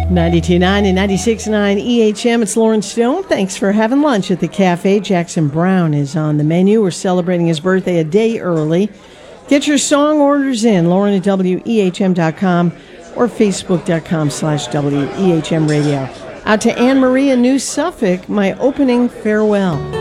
92.9 and 96.9 EHM. It's Lauren Stone. Thanks for having lunch at the cafe. Jackson Brown is on the menu. We're celebrating his birthday a day early. Get your song orders in, Lauren at WEHM.com or Facebook.com/WEHM Radio. Out to Anne Marie in New Suffolk, my opening farewell.